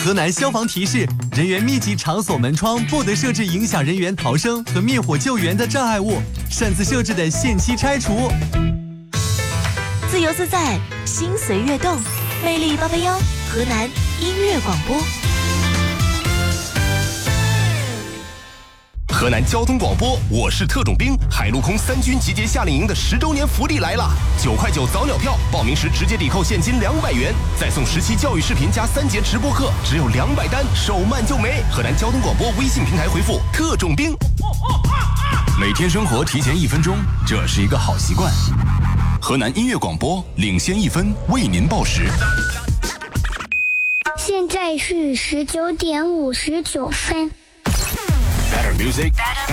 河南消防提示：人员密集场所门窗不得设置影响人员逃生和灭火救援的障碍物，擅自设置的限期拆除。 自由自在，心随悦动，魅力881，河南音乐广播。 河南交通广播，我是特种兵，海陆空3军集结夏令营的10周年福利来了！9块9早鸟票，报名时直接抵扣现金200元，再送10期教育视频加3节直播课，只有200单，手慢就没。河南交通广播微信平台回复“特种兵”， 每天生活提前1分钟，这是一个好习惯。河南音乐广播领先1分，为您报时。 现在是19点59分。 Better music,